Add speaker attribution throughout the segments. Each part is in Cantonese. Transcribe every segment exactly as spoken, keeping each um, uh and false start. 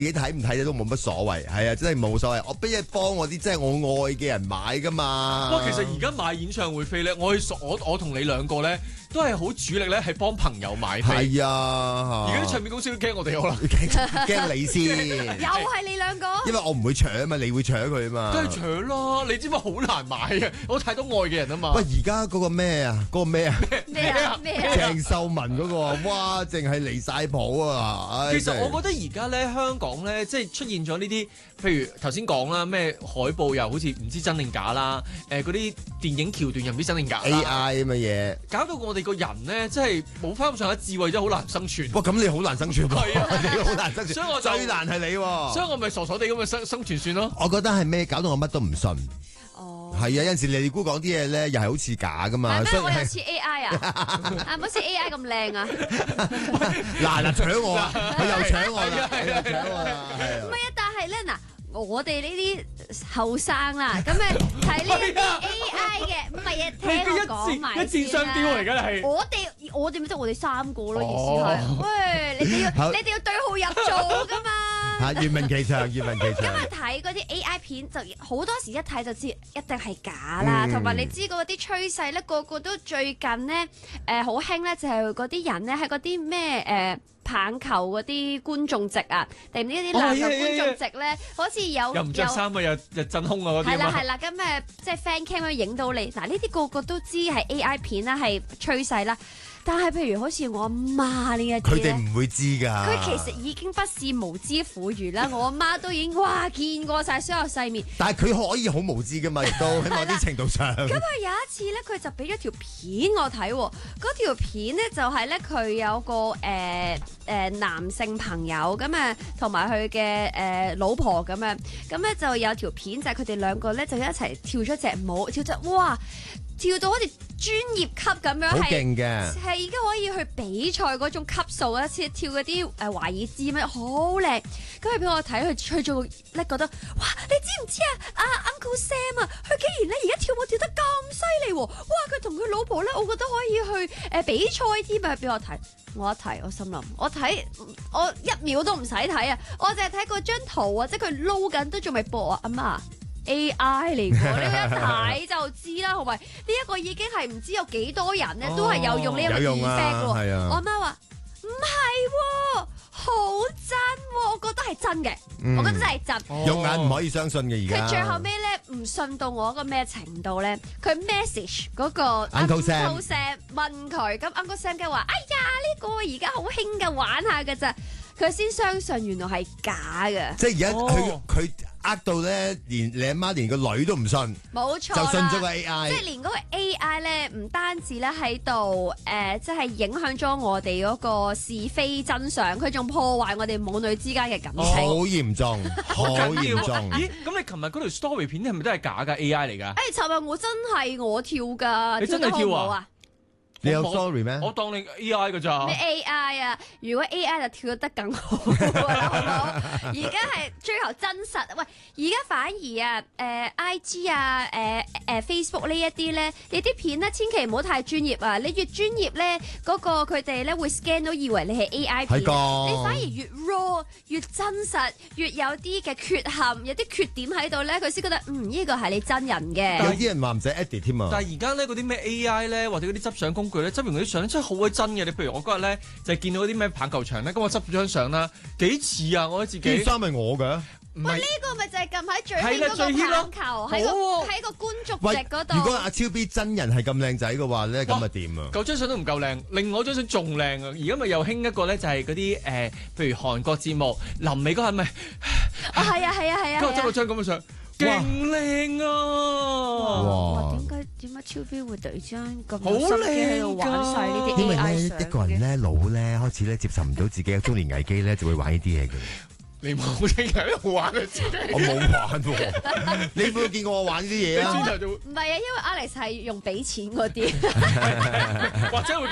Speaker 1: 自己睇唔睇都冇乜所謂，係啊，真係冇所謂。我不如幫我啲即係我愛嘅人買噶嘛。
Speaker 2: 不過其實而家買演唱會飛咧，我我我同你兩個咧都係好主力咧，係幫朋友買飛。
Speaker 1: 係啊，
Speaker 2: 而家啲唱片公司都驚我哋可能
Speaker 1: 驚你先，
Speaker 3: 又係你兩個。
Speaker 1: 因為我唔會搶啊嘛，你會搶佢啊嘛。
Speaker 2: 梗係搶啦！你知唔知好難買啊？我太多愛嘅人啊嘛。
Speaker 1: 喂，而家嗰個咩啊？嗰個咩啊？
Speaker 3: 咩啊咩啊？
Speaker 1: 鄭秀文嗰個，哇，淨係離晒譜啊！
Speaker 2: 其實我覺得而家咧香港咧，即係出現咗呢啲，譬如頭先講啦，咩海報又好似唔知真定假啦，誒嗰啲電影橋段又唔知真定假
Speaker 1: A I 咁嘅嘢，
Speaker 2: 搞到我哋個人咧，真係冇翻咁上下智慧，真係好難生存。
Speaker 1: 哇！咁你好難生存喎，
Speaker 2: 係啊，
Speaker 1: 你好難生存，
Speaker 2: 所以我就
Speaker 1: 最難係你喎。
Speaker 2: 所以我咪傻傻地咁嘅生生存算咯。
Speaker 1: 我覺得係咩搞到我乜都唔信。
Speaker 3: 哦，
Speaker 1: 係啊，有陣時你估講啲嘢咧，又係好似假噶嘛。
Speaker 3: 係咩？我又似 A I 啊？係咪似 A I 咁靚啊？
Speaker 1: 嗱嗱搶我啊！佢又搶我啦，
Speaker 2: 係啊係啊
Speaker 1: 佢又搶我啦，係啊。
Speaker 3: 唔係啊，但係咧嗱。我哋呢啲後生啦，咁誒睇呢啲 A I 嘅，唔係啊，聽我講埋
Speaker 2: 一箭雙雕嚟㗎係。
Speaker 3: 我哋我哋咪即係我哋三個咯，意思係，喂，你哋要你哋要對號入座㗎嘛。
Speaker 1: 嚇，願聞其詳，願聞其詳。
Speaker 3: 因為睇嗰啲 A I 片就好多時一睇就知一定係假啦，同埋、嗯、你知嗰啲趨勢咧，個個都最近咧誒好興咧，就係嗰啲人咧喺嗰啲咩誒棒球嗰啲觀眾席啊，定唔知啲籃球觀眾席咧，好似有
Speaker 2: 又唔着衫啊，又又真空啊嗰啲啊。
Speaker 3: 係啦係啦，咁誒即係 fan cam 可以影到你。嗱呢啲個個都知係 A I 片啦，係趨勢啦。但係譬如好似我阿媽呢一啲
Speaker 1: 佢哋唔會知㗎。
Speaker 3: 佢其實已經不是無知婦孺啦。我阿媽都已經哇見過晒所有世面。
Speaker 1: 但係佢可以好無知㗎嘛，亦都喺某啲程度上。
Speaker 3: 咁佢有一次咧，佢就俾咗條片我睇喎。嗰條片咧就係咧佢有個誒誒、呃呃、男性朋友咁誒，同埋佢嘅誒老婆咁樣。咁咧就有條片就係佢哋兩個咧就一齊跳咗隻舞，跳咗哇！跳到好似專業級咁樣，
Speaker 1: 好勁嘅，
Speaker 3: 係已經可以去比賽嗰種級數啊！似跳嗰啲誒華爾茲咩，好靚。咁佢俾我睇，佢去做咧，覺得哇！你知唔知啊？阿 Uncle Sam 啊，佢竟然咧而家跳舞跳得咁犀利喎！哇！佢同佢老婆咧，我覺得可以去誒、呃、比賽添啊！俾我睇，我一睇，我心諗，我睇我一秒都唔使睇啊！我淨係睇嗰張圖啊，即係佢撈緊都仲未播啊！阿媽。A I 嚟㗎，你一睇就知啦，同埋呢一個已經係唔知有幾多人咧，都係有用呢一個 effect 喎。我阿媽話唔係，好真喎，我覺得係真嘅，嗯、我覺得真係真。
Speaker 1: 用眼唔可以相信嘅而家。
Speaker 3: 佢最後尾咧唔信到我一個咩程度咧？佢 message 嗰個
Speaker 1: Uncle Sam,
Speaker 3: Uncle Sam 問佢，咁 Uncle Sam 梗係話：哎呀，呢、這個而家好興㗎，玩下㗎咋。佢先相信原來係假嘅。
Speaker 1: 即係而家佢佢。呃到咧，連你阿媽連個女都唔信，
Speaker 3: 冇錯，
Speaker 1: 就信咗個 A I，
Speaker 3: 即係連嗰個 A I 咧，唔單止咧喺度誒，即係影響咗我哋嗰個是非真相，佢仲破壞我哋母女之間嘅感情，
Speaker 1: 好嚴重，好嚴重。
Speaker 2: 咦？咁你琴日嗰條 story 片係咪都係假㗎 A I 嚟㗎？
Speaker 3: 誒，尋日我真係我跳㗎，
Speaker 2: 你真係跳啊？
Speaker 1: 你有 sorry 咩？
Speaker 2: 我當你 A I 㗎咋？
Speaker 3: 你 A I 啊？如果 A I 就跳得更好啦，好唔好？而家係追求真實。喂，而家反而啊，誒、呃、I G 啊，誒、呃、誒、呃、Facebook 呢一啲咧，你啲片咧千祈唔好太專業啊！你越專業咧，嗰、那個佢哋咧會 scan 到以為你係 A I 片，
Speaker 1: 的
Speaker 3: 你反而越 raw 越真實，越有啲嘅缺陷，有啲缺點喺度咧，佢先覺得嗯呢、這個係你真人嘅。
Speaker 1: 有啲人話唔使 edit 添啊！
Speaker 2: 但係而家咧嗰啲咩 A I 咧，或者嗰啲執相工具咧，執完嗰啲相真係好鬼真嘅。你譬如我嗰日咧就係、見到嗰啲咩棒球場咧，咁我執咗張相啦，幾似啊！我覺得自己
Speaker 1: 件衫係我嘅。
Speaker 3: 喂，呢、這個咪就係近排最興嗰個棒球喺個喺個觀眾席嗰度。
Speaker 1: 如果阿超 B 真人係咁靚仔嘅話咧，咁啊掂啊！
Speaker 2: 舊張相都唔夠靚，另外張相仲靚啊！而家咪又興一個咧，就係嗰啲誒，譬如韓國節目臨尾嗰下咪
Speaker 3: 啊係啊係啊係啊！
Speaker 2: 跟住執到張咁嘅相，勁靚啊！
Speaker 3: 哇！點解點解超 B 會突然之間咁有心機喺度玩晒呢啲 A I 相嘅？
Speaker 1: 因為咧一個人咧老咧開始咧接受唔到自己嘅中年危機咧，就會玩呢啲嘢嘅。
Speaker 2: 你冇聽日喺度玩啊！自己
Speaker 1: 我冇玩喎，你有冇見過我玩呢啲嘢啊？
Speaker 3: 唔係啊，因為 Alex 係用俾錢嗰啲，
Speaker 2: 或者會咁啊！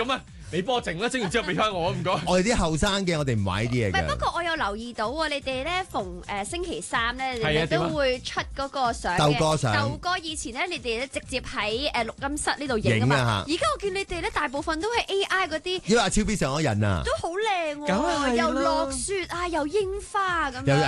Speaker 2: 你幫我整啦，整完之後俾翻我，唔該。
Speaker 1: 我哋啲後生嘅，我哋唔買呢啲嘢
Speaker 3: 唔係，不
Speaker 1: 嘅。
Speaker 3: 過我有留意到喎，你哋咧逢誒星期三咧，你哋
Speaker 2: 係啊點啊
Speaker 3: 都會出嗰個相嘅。
Speaker 1: 鬥歌相
Speaker 3: 鬥歌以前咧，你哋咧直接喺誒錄音室呢度影啊嘛。
Speaker 1: 影啊
Speaker 3: 而家我見你哋咧，大部分都係 A I 嗰啲，
Speaker 1: 因為阿超 B 上咗癮啊，
Speaker 3: 都好靚
Speaker 2: 梗係啦
Speaker 3: 喎，又落雪啊，又櫻花啊咁
Speaker 1: 又
Speaker 3: 樣。